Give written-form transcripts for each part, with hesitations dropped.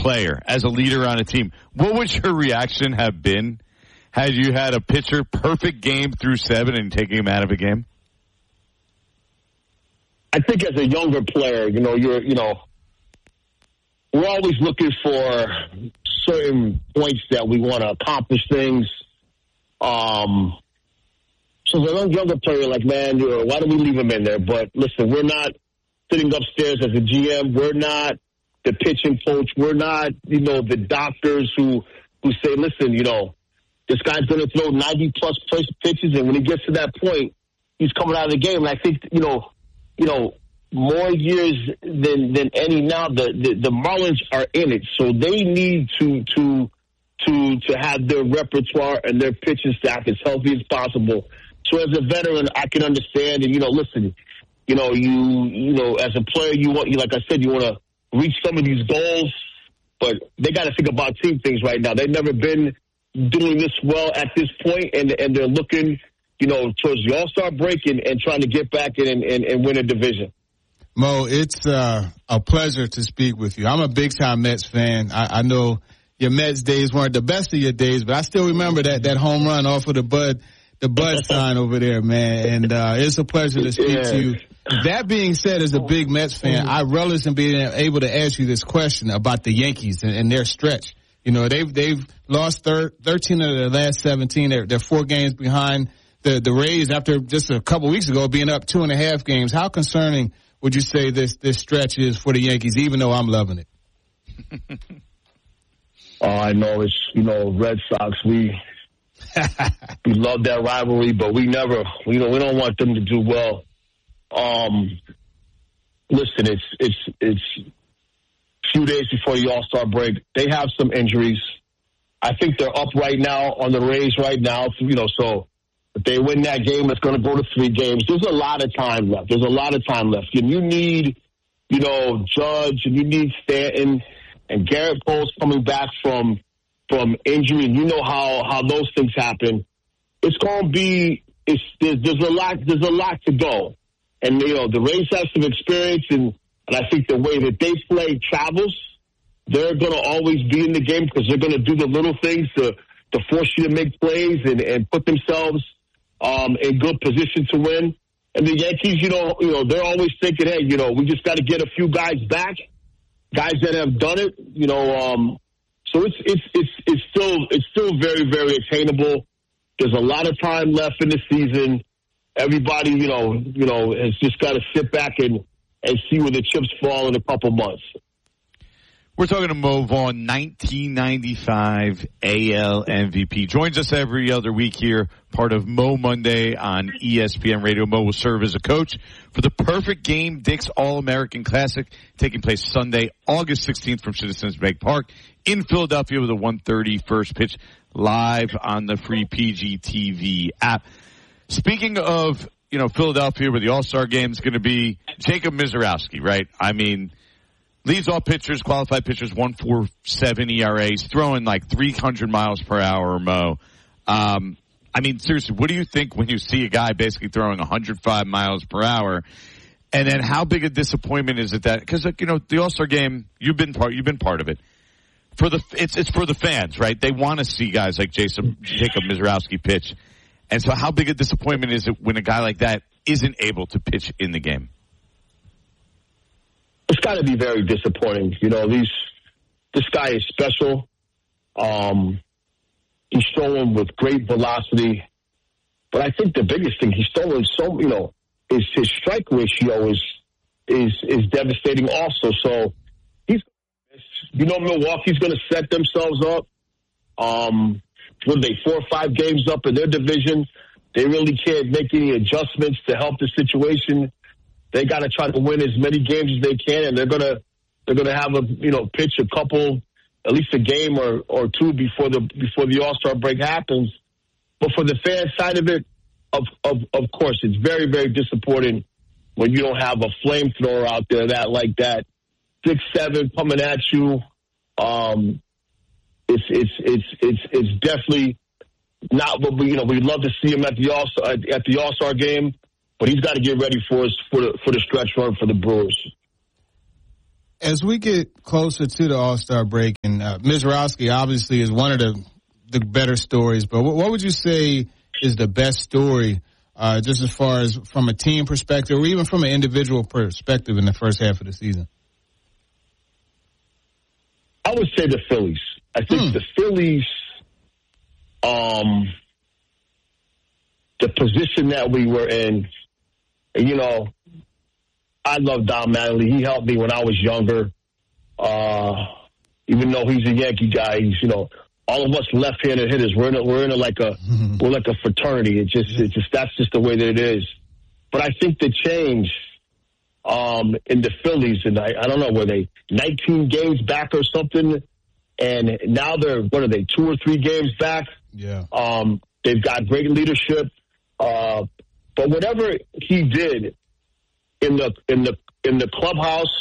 player, as a leader on a team, what would your reaction have been had you had a pitcher perfect game through 7 and taking him out of a game? I think as a younger player, we're always looking for certain points that we want to accomplish things. So as a younger player, like, man, why do we leave him in there? But listen, we're not sitting upstairs as a GM. We're not the pitching coach. We're not, the doctors who say, listen, this guy's going to throw 90-plus pitches, and when he gets to that point, he's coming out of the game. And I think, more years than any now, the Marlins are in it, so they need to have their repertoire and their pitching staff as healthy as possible. So as a veteran, I can understand, and listen, as a player, you want to reach some of these goals, but they got to think about team things right now. They've never been doing this well at this point, and they're looking, towards the All-Star break and trying to get back in and win a division. Mo, it's a pleasure to speak with you. I'm a big-time Mets fan. I know your Mets days weren't the best of your days, but I still remember that home run off of the Bud sign over there, man. And it's a pleasure to speak to you. That being said, as a big Mets fan, I relish in being able to ask you this question about the Yankees and their stretch. They've lost 13 of their last 17. They're 4 games behind the Rays after just a couple weeks ago being up 2.5 games. How concerning would you say this stretch is for the Yankees, even though I'm loving it? I know it's, Red Sox. We love that rivalry, but we never, we don't want them to do well. Listen, it's a few days before the All-Star break. They have some injuries. I think they're up right now on the Rays right now, so if they win that game, it's going to go to 3 games. There's a lot of time left. And you need, Judge, and you need Stanton, and Garrett Cole's coming back from injury, and you know how those things happen. It's going to be there's a lot to go, and the Rays have some experience, and I think the way that they play travels. They're going to always be in the game because they're going to do the little things to force you to make plays and put themselves in good position to win. And the Yankees, they're always thinking, hey, we just got to get a few guys back, guys that have done it, So it's still very, very attainable. There's a lot of time left in the season. Everybody, has just got to sit back and see where the chips fall in a couple months. We're talking to Mo Vaughn, 1995 AL MVP. Joins us every other week here, part of Mo Monday on ESPN Radio. Mo will serve as a coach for the Perfect Game Dick's All-American Classic, taking place Sunday, August 16th from Citizens Bank Park in Philadelphia with a 1:30 first pitch live on the free PGTV app. Speaking of, Philadelphia, where the All-Star Game is going to be, Jacob Misiorowski, right? I mean, leads all pitchers, qualified pitchers, 1.47 ERAs, throwing like 300 miles per hour, Mo. Seriously, what do you think when you see a guy basically throwing 105 miles per hour? And then how big a disappointment is it that, because, the All-Star Game, you've been part of it. It's for the fans, right? They want to see guys like Jacob Misiorowski pitch. And so how big a disappointment is it when a guy like that isn't able to pitch in the game? It's got to be very disappointing. This guy is special. He's throwing with great velocity. But I think the biggest thing, he's throwing is his strike ratio is devastating also. So Milwaukee's going to set themselves up. When they 4 or 5 games up in their division, they really can't make any adjustments to help the situation. They got to try to win as many games as they can, and they're gonna have pitch a couple, at least a game or 2 before the All-Star break happens. But for the fan side of it, of course, it's very, very disappointing when you don't have a flamethrower out there like that 6'7" coming at you. It's definitely not what we'd love to see him at the All-Star game, but he's got to get ready for the stretch run for the Brewers. As we get closer to the All-Star break, and Mizrahi obviously is one of the better stories, but what would you say is the best story, just as far as from a team perspective or even from an individual perspective in the first half of the season? I would say the Phillies. I think the Phillies, the position that we were in, you know, I love Don Mattingly. He helped me when I was younger. Even though he's a Yankee guy, he's, you know, all of us left-handed hitters, we're in like a fraternity. It's just that's just the way that it is. But I think the change in the Phillies, and I don't know, were they 19 games back or something? And now they're, 2 or 3 games back? Yeah. They've got great leadership. But whatever he did in the clubhouse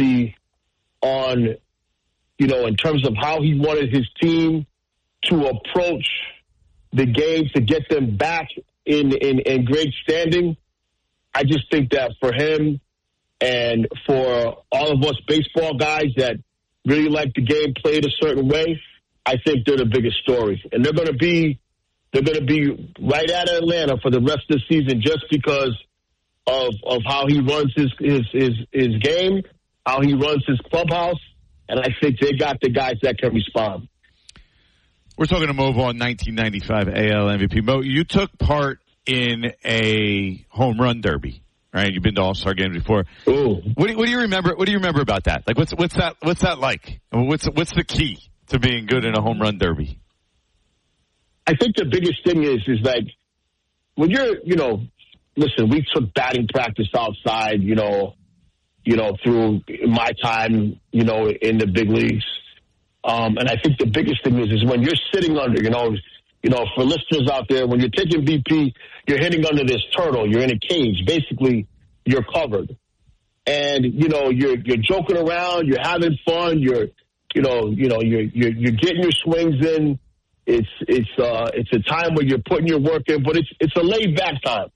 in terms of how he wanted his team to approach the game to get them back in great standing, I just think that for him and for all of us baseball guys that really like the game played a certain way, I think they're the biggest story. And they're going to be right at Atlanta for the rest of the season just because of how he runs his game, how he runs his clubhouse, and I think they got the guys that can respond. We're talking to Mo Vaughn, 1995 AL MVP. Mo, you took part in a home run derby, right? You've been to All-Star games before. Ooh. What do you remember? What do you remember about that? Like, what's that like? What's the key to being good in a home run derby? I think the biggest thing is like when you're, listen, we took batting practice outside, through my time, in the big leagues. And I think the biggest thing is when you're sitting under, for listeners out there, when you're taking BP, you're hitting under this turtle. You're in a cage. Basically, you're covered. And, you're joking around. You're having fun. You're getting your swings in. It's a time where you're putting your work in, but it's a laid back time.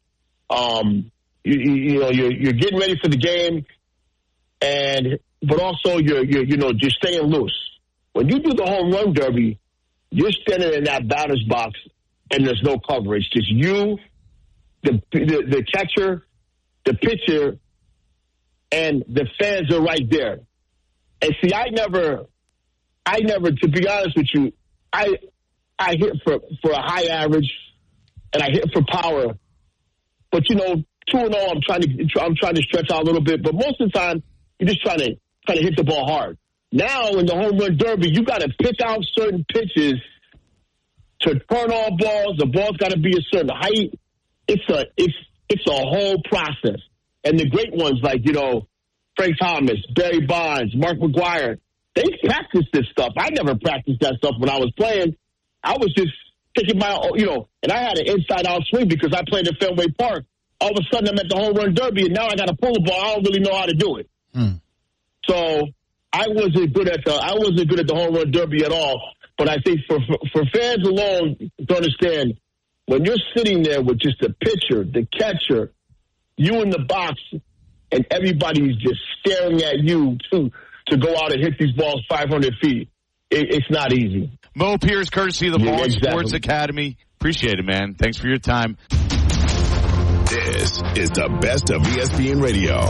You're getting ready for the game, but also you're staying loose. When you do the home run derby, you're standing in that batter's box and there's no coverage. Just you, the catcher, the pitcher, and the fans are right there. And see, I never, to be honest with you, I hit for a high average and I hit for power. But 2-0, I'm trying to stretch out a little bit. But most of the time, you're just trying to hit the ball hard. Now in the home run derby, you got to pick out certain pitches to turn all balls. The ball's got to be a certain height. It's a whole process. And the great ones like Frank Thomas, Barry Bonds, Mark McGwire, they practice this stuff. I never practiced that stuff when I was playing. I was just taking my, and I had an inside-out swing because I played at Fenway Park. All of a sudden, I'm at the home run derby, and now I got to pull the ball. I don't really know how to do it. So I wasn't good at the home run derby at all. But I think for fans alone to understand, when you're sitting there with just the pitcher, the catcher, you in the box, and everybody's just staring at you to go out and hit these balls 500 feet, it's not easy. Mo Pierce, courtesy of the Ball exactly. Sports Academy. Appreciate it, man. Thanks for your time. This is the best of ESPN Radio.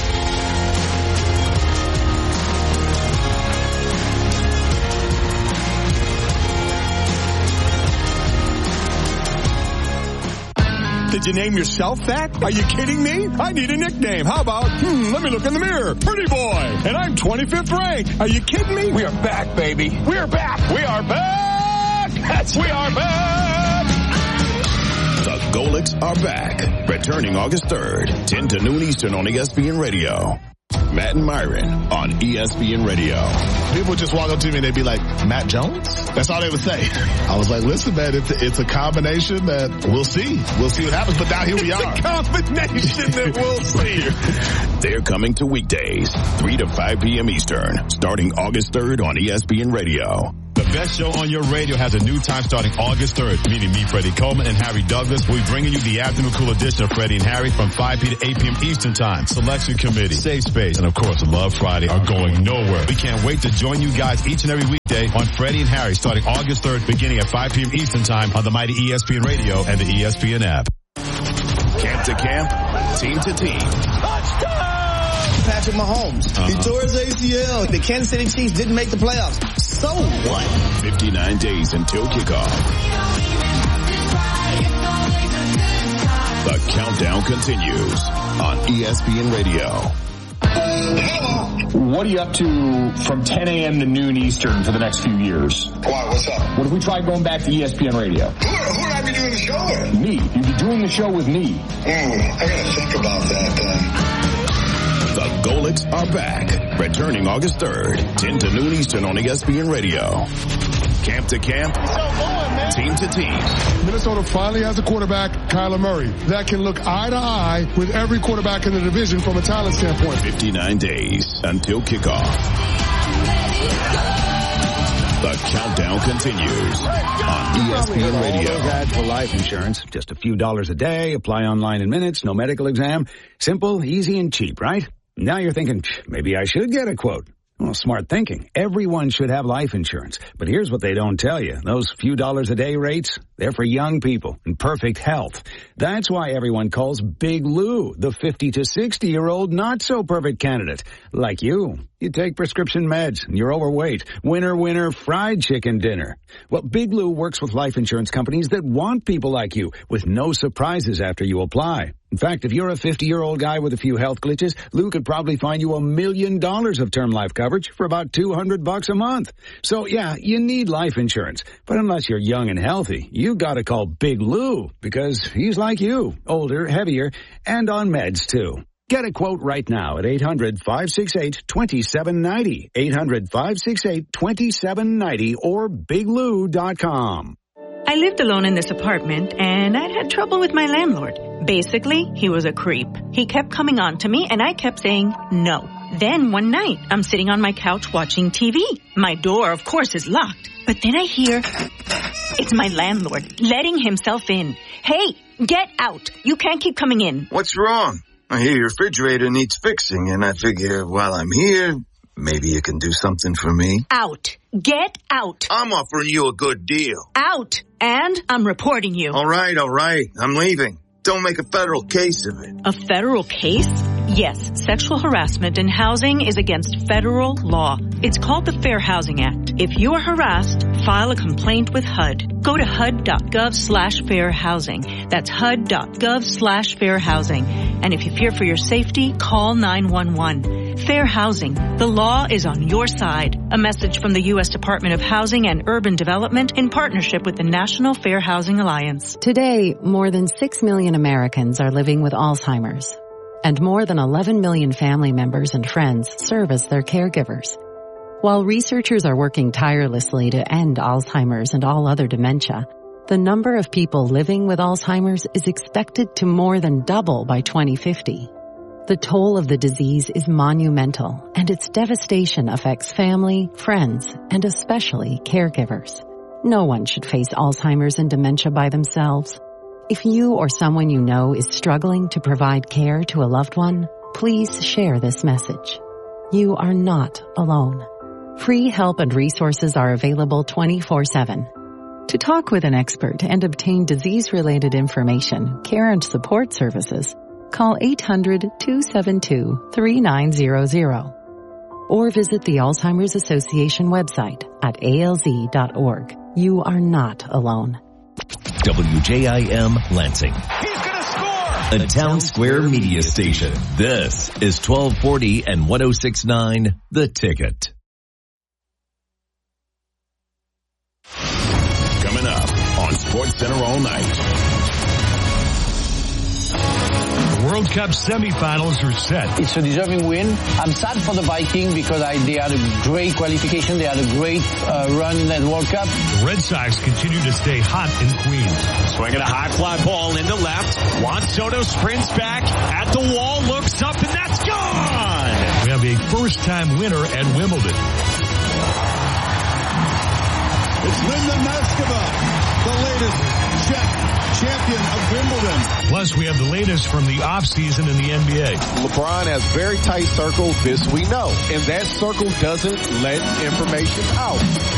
Did you name yourself that? Are you kidding me? I need a nickname. How about, let me look in the mirror. Pretty boy. And I'm 25th ranked. Are you kidding me? We are back, baby. We are back. We are back. We are back. The Golics are back. Returning August 3rd, 10 to noon Eastern on ESPN Radio. Matt and Myron on ESPN Radio. People just walk up to me and they'd be like, Matt Jones? That's all they would say. I was like, listen, man, it's a combination that we'll see. We'll see what happens. But now here we are. It's a combination that we'll see. They're coming to weekdays, 3 to 5 p.m. Eastern, starting August 3rd on ESPN Radio. The best show on your radio has a new time starting August 3rd. Meaning me, Freddie Coleman, and Harry Douglas will be bringing you the afternoon cool edition of Freddie and Harry from 5 p. to 8 p.m. Eastern Time. Selection Committee, Safe Space, and of course Love Friday are going nowhere. We can't wait to join you guys each and every weekday on Freddie and Harry starting August 3rd beginning at 5 p.m. Eastern Time on the mighty ESPN Radio and the ESPN app. Camp to camp, team to team. Touchdown! Patrick Mahomes. He tore his ACL. The Kansas City Chiefs didn't make the playoffs. So what? 59 days until kickoff. The countdown continues on ESPN Radio. What are you up to from 10 a.m. to noon Eastern for the next few years? Why? What's up? What if we try going back to ESPN Radio? Who would I be doing the show with? Me. You'd be doing the show with me. I gotta think about that. The Golics are back, returning August 3rd, 10 to noon Eastern on ESPN Radio. Camp to camp, team to team. Minnesota finally has a quarterback, Kyler Murray, that can look eye to eye with every quarterback in the division from a talent standpoint. 59 days until kickoff. The countdown continues on ESPN Radio. Ads for life insurance, just a few dollars a day, apply online in minutes, no medical exam. Simple, easy, and cheap, right? Now you're thinking, maybe I should get a quote. Well, smart thinking. Everyone should have life insurance. But here's what they don't tell you. Those few dollars a day rates, they're for young people in perfect health. That's why everyone calls Big Lou the 50 to 60-year-old not-so-perfect candidate. Like you. You take prescription meds and you're overweight. Winner, winner, fried chicken dinner. Well, Big Lou works with life insurance companies that want people like you with no surprises after you apply. In fact, if you're a 50-year-old guy with a few health glitches, Lou could probably find you $1 million of term life coverage for about $200 a month. So, yeah, you need life insurance. But unless you're young and healthy, you gotta call Big Lou because he's like you, older, heavier, and on meds, too. Get a quote right now at 800-568-2790, 800-568-2790, or biglou.com. I lived alone in this apartment, and I'd had trouble with my landlord. Basically, he was a creep. He kept coming on to me, and I kept saying no. Then one night, I'm sitting on my couch watching TV. My door, of course, is locked. But then I hear it's my landlord letting himself in. Hey, get out. You can't keep coming in. What's wrong? I hear your refrigerator needs fixing, and I figure while I'm here, maybe you can do something for me. Out. Get out. I'm offering you a good deal. Out. And I'm reporting you. All right. I'm leaving. Don't make a federal case of it. A federal case? Yes, sexual harassment in housing is against federal law. It's called the Fair Housing Act. If you are harassed, file a complaint with HUD. Go to HUD.gov/fairhousing. That's HUD.gov/fairhousing. And if you fear for your safety, call 911. Fair housing. The law is on your side. A message from the U.S. Department of Housing and Urban Development in partnership with the National Fair Housing Alliance. Today, more than 6 million Americans are living with Alzheimer's, and more than 11 million family members and friends serve as their caregivers. While researchers are working tirelessly to end Alzheimer's and all other dementia, the number of people living with Alzheimer's is expected to more than double by 2050. The toll of the disease is monumental, and its devastation affects family, friends, and especially caregivers. No one should face Alzheimer's and dementia by themselves. If you or someone you know is struggling to provide care to a loved one, please share this message. You are not alone. Free help and resources are available 24/7. To talk with an expert and obtain disease-related information, care and support services, call 800-272-3900 or visit the Alzheimer's Association website at alz.org. You are not alone. WJIM Lansing. He's gonna score! A Town Square media station. This is 1240 and 106.9 The Ticket. Coming up on SportsCenter all night. World Cup semifinals are set. It's a deserving win. I'm sad for the Vikings because they had a great qualification. They had a great run in that World Cup. The Red Sox continue to stay hot in Queens. Swinging a high fly ball into left. Juan Soto sprints back at the wall, looks up, and that's gone! We have a first-time winner at Wimbledon. It's Linda Noskova, the latest Czech champion of Wimbledon. Plus, we have the latest from the offseason in the NBA. LeBron has very tight circles, this we know. And that circle doesn't let information out.